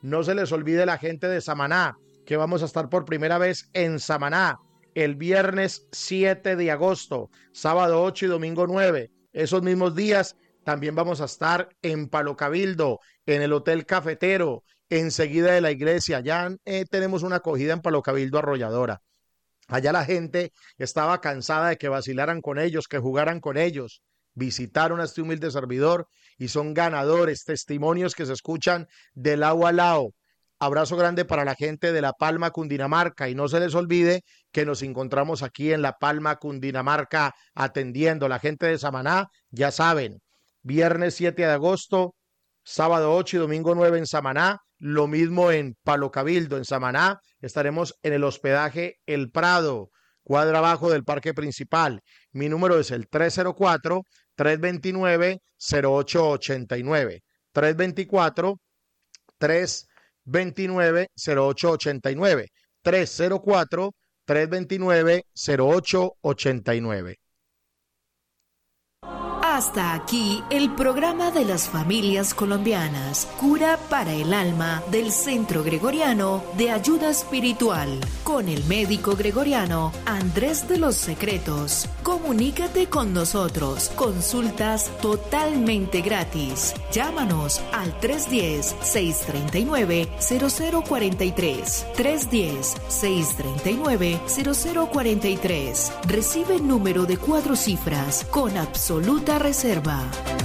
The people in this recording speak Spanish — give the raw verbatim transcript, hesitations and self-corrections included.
No se les olvide la gente de Samaná, que vamos a estar por primera vez en Samaná el viernes siete de agosto, sábado ocho y domingo nueve. Esos mismos días también vamos a estar en Palo Cabildo, en el Hotel Cafetero, enseguida de la iglesia. Ya eh, tenemos una acogida en Palo Cabildo arrolladora. Allá la gente estaba cansada de que vacilaran con ellos, que jugaran con ellos. Visitaron a este humilde servidor y son ganadores, testimonios que se escuchan de lado a lado. Abrazo grande para la gente de La Palma, Cundinamarca, y no se les olvide que nos encontramos aquí en La Palma, Cundinamarca, atendiendo. La gente de Samaná, ya saben, viernes siete de agosto, sábado ocho y domingo nueve en Samaná, lo mismo en Palo Cabildo, en Samaná, estaremos en el hospedaje El Prado, cuadra abajo del parque principal. Mi número es el tres cero cuatro, tres dos nueve, cero ocho ocho nueve, tres dos cuatro, tres dos nueve, cero ocho ocho nueve, tres cero cuatro, tres dos nueve, cero ocho ocho nueve. Hasta aquí el programa de las familias colombianas, Cura para el Alma del Centro Gregoriano de Ayuda Espiritual, con el médico gregoriano Andrés de los Secretos. Comunícate con nosotros, consultas totalmente gratis. Llámanos al tres uno cero, seis tres nueve, cero cero cuatro tres, tres uno cero, seis tres nueve, cero cero cuatro tres. Recibe el número de cuatro cifras con absoluta reserva.